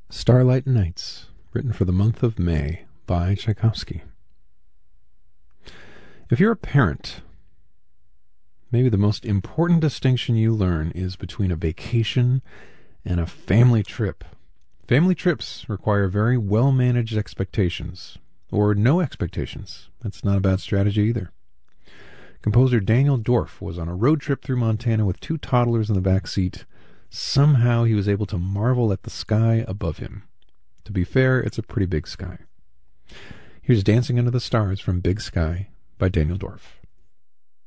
Starlight Nights, written for the month of May by Tchaikovsky. If you're a parent, maybe the most important distinction you learn is between a vacation and a family trip. Family trips require very well-managed expectations, or no expectations. That's not a bad strategy either. Composer Daniel Dorff was on a road trip through Montana with 2 toddlers in the back seat. Somehow he was able to marvel at the sky above him. To be fair, it's a pretty big sky. Here's Dancing Under the Stars from Big Sky by Daniel Dorff.